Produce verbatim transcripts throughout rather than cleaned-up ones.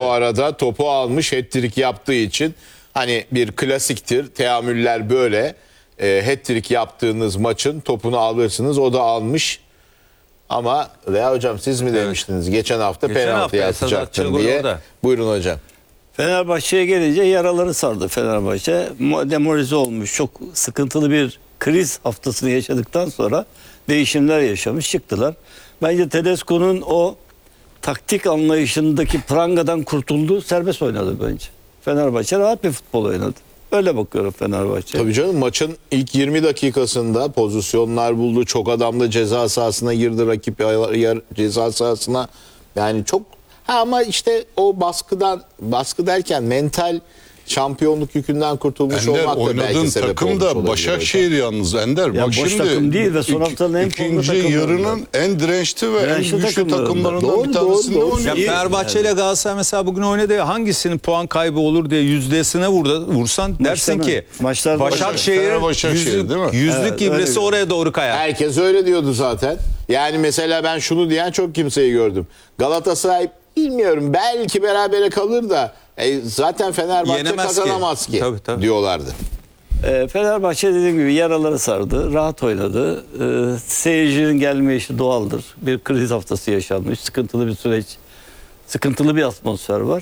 arada topu almış, hat-trick yaptığı için hani bir klasiktir. Teamüller böyle. E, hat-trick yaptığınız maçın topunu alırsınız. O da almış. Ama Reha hocam siz mi demiştiniz? Evet. Geçen hafta Geçen penaltıya hafta atacaktın diye. Orada. Buyurun hocam. Fenerbahçe'ye gelince yaraları sardı Fenerbahçe. Demoralize olmuş. Çok sıkıntılı bir kriz haftasını yaşadıktan sonra değişimler yaşamış, çıktılar. Bence Tedesco'nun o taktik anlayışındaki prangadan kurtuldu. Serbest oynadı bence. Fenerbahçe rahat bir futbol oynadı. Öyle bakıyorum Fenerbahçe. Tabii canım, maçın ilk yirmi dakikasında pozisyonlar buldu. Çok adamla ceza sahasına girdi, rakip ceza sahasına. Yani çok ha ama işte o baskıdan, baskı derken mental şampiyonluk yükünden kurtulmuş Ender, olmak da belki sebep takım da Başakşehir yalnız Ender. Ya bak boş şimdi takım değil ve son haftanın en ikinci yarının en dirençli ve dirençli en güçlü takımlarından doğru, bir tanesinde doğru, oynuyor. Ya Fenerbahçe ile Galatasaray mesela bugün oynadı. Hangisinin puan kaybı olur diye yüzdesine vurdu, vursan dersin Maçlar ki Maçlarda Başakşehir Başakşehir yüzlük, değil mi? yüzlük Evet, ibresi öyle. oraya doğru kayar. Herkes öyle diyordu zaten. Yani mesela ben şunu diyen çok kimseyi gördüm. Galatasaray bilmiyorum belki berabere kalır da e, zaten Fenerbahçe Yenemez kazanamaz ki, ki. Tabii, tabii. diyorlardı. E, Fenerbahçe dediğim gibi yaraları sardı, rahat oynadı. E, seyircinin gelme işi doğaldır. Bir kriz haftası yaşanmış, sıkıntılı bir süreç, sıkıntılı bir atmosfer var.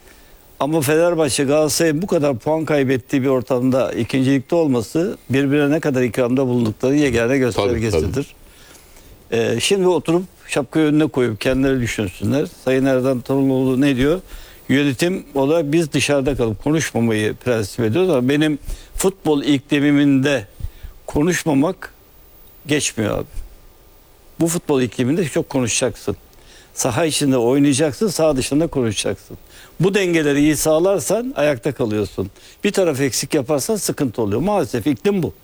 Ama Fenerbahçe Galatasaray'ın bu kadar puan kaybettiği bir ortamda ikincilikte olması birbirine ne kadar ikramda bulundukları yegane göstergesidir. E, şimdi oturup şapkayı önüne koyup kendileri düşünsünler. Sayın Erdem Toroğlu ne diyor? Yönetim olarak biz dışarıda kalıp konuşmamayı prensip ediyoruz ama benim futbol iklimiminde konuşmamak geçmiyor abi. Bu futbol ikliminde çok konuşacaksın. Saha içinde oynayacaksın, saha dışında konuşacaksın. Bu dengeleri iyi sağlarsan ayakta kalıyorsun. Bir taraf eksik yaparsan sıkıntı oluyor. Maalesef iklim bu.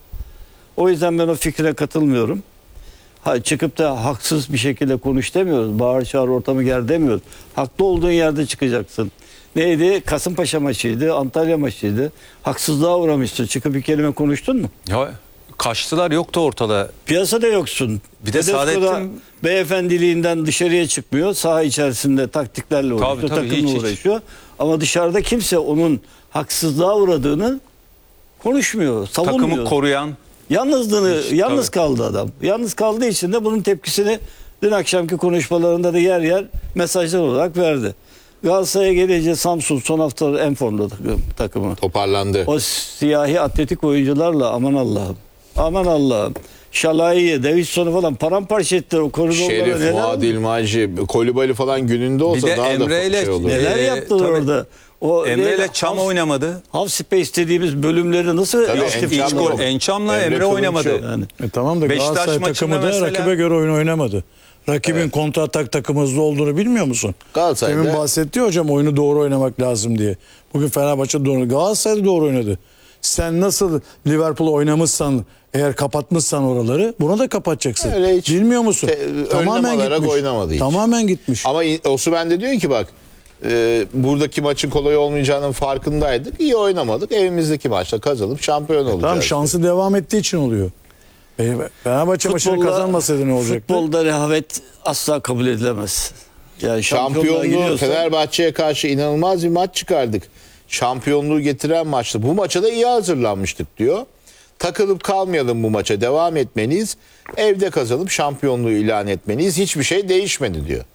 O yüzden ben o fikre katılmıyorum. Ha, çıkıp da haksız bir şekilde konuş demiyoruz. Bağır çağır ortamı ger demiyoruz. Haklı olduğun yerde çıkacaksın. Neydi? Kasımpaşa maçıydı, Antalya maçıydı. Haksızlığa uğramışsın. Çıkıp bir kelime konuştun mu? Ya kaçtılar, yoktu ortada. Piyasada yoksun. Bir de Saadettin beyefendiliğinden dışarıya çıkmıyor. Saha içerisinde taktiklerle uğraşıyor, tabii, tabii, takımla hiç, uğraşıyor. Hiç. Ama dışarıda kimse onun haksızlığa uğradığını konuşmuyor, savunmuyor. Takımı koruyan. Yalnızlığını, Hiç, yalnız tabii. kaldı adam. Yalnız kaldığı için de bunun tepkisini dün akşamki konuşmalarında da yer yer mesajlar olarak verdi. Galatasaray'a gelince Samsun son hafta en formda takım, takımı. Toparlandı. O siyahi atletik oyuncularla aman Allah'ım. Aman Allah'ım. Şalai'yi, Davidson'u falan paramparça ettiler o koridorlara. Şerif, Fuat İlmacı, Kolibali falan gününde olsa Bir de daha Emre da ile şey olur. Neler Ee, yaptılar tabii. orada. O Emre ile neydi? Çam Half- oynamadı. Half space dediğimiz bölümleri nasıl Tabii, aktif Ençam tuttular? da- Ençam'la Emre Emre, Kılınç oynamadı. yok. Yani. E tamam da Beşiktaş Galatasaray maçında takımı da mesela- rakibe göre oyun oynamadı. Rakibin kontra atak takımı hızlı olduğunu bilmiyor musun? Galatasaray'da- Demin bahsetti ya hocam oyunu doğru oynamak lazım diye. Bugün Fenerbahçe doğru, Galatasaray da doğru oynadı. Sen nasıl Liverpool oynamışsan, eğer kapatmışsan oraları, bunu da kapatacaksın. Öyle hiç Bilmiyor musun? te- Tamamen önlem alarak gitmiş. oynamadı hiç. Tamamen gitmiş. Ama Osimhen de diyor ki bak e, buradaki maçın kolay olmayacağının farkındaydık. İyi oynamadık. Evimizdeki maçta kazanıp şampiyon olacağız. Tamam, şansı devam ettiği için oluyor. E, Fenerbahçe maçını Futbolda- kazanmasaydı ne olacaktı? Futbolda rehavet asla kabul edilemez. Yani şampiyonluğa Şampiyonluğu gidiyorsan- Fenerbahçe'ye karşı inanılmaz bir maç çıkardık. Şampiyonluğu getiren maçtı. Bu maça da iyi hazırlanmıştık diyor. Takılıp kalmayalım, bu maça devam etmeliyiz. Evde kazanıp şampiyonluğu ilan etmeliyiz. Hiçbir şey değişmedi diyor.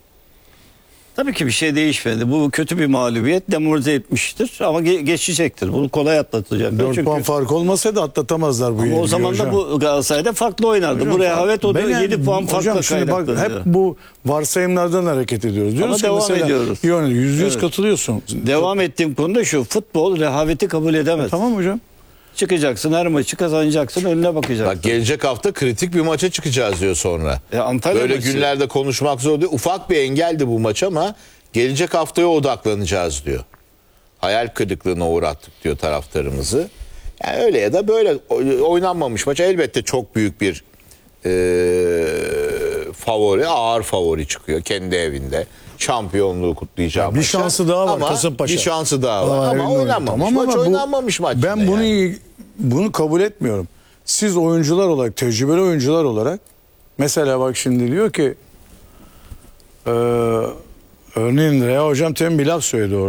Tabii ki bir şey değişmedi. Bu kötü bir mağlubiyet, demoralize etmiştir ama ge- geçecektir. Bunu kolay atlatacak. dört Çünkü puan fark olmasaydı atlatamazlar bu ama yenilgiyi o zaman hocam. da bu Galatasaray'da farklı oynardı. Hocam, Bu rehavet o da ben yani- yedi puan farkla hocam şimdi bak, kaynaklanıyor. hep bu varsayımlardan hareket ediyoruz. Diyoruz Ama ki devam mesela, ediyoruz. Yani yüzde yüz Evet. katılıyorsun. Devam ettiğim konu da şu: futbol rehaveti kabul edemez. Tamam hocam. Çıkacaksın, her maçı kazanacaksın, önüne bakacaksın. Bak gelecek hafta kritik bir maça çıkacağız diyor sonra. E, Antalya Böyle maçı. günlerde konuşmak zor değil. Ufak bir engeldi bu maç ama gelecek haftaya odaklanacağız diyor. Hayal kırıklığına uğrattık diyor taraftarımızı. Yani öyle ya da böyle oynanmamış maç elbette çok büyük bir e, favori, ağır favori çıkıyor kendi evinde. Şampiyonluğu kutlayacağım Bir maçta. şansı daha var Ama Kasımpaşa. Bir şansı daha var Aa, ama evinde oynanmamış oynuyor. maç, Tamam ama bu- oynanmamış maç. Ben yine bunu yani. iyi- bunu kabul etmiyorum. Siz oyuncular olarak, tecrübeli oyuncular olarak, mesela bak şimdi diyor ki e, örneğin Reha hocam temin bir laf söyledi orada.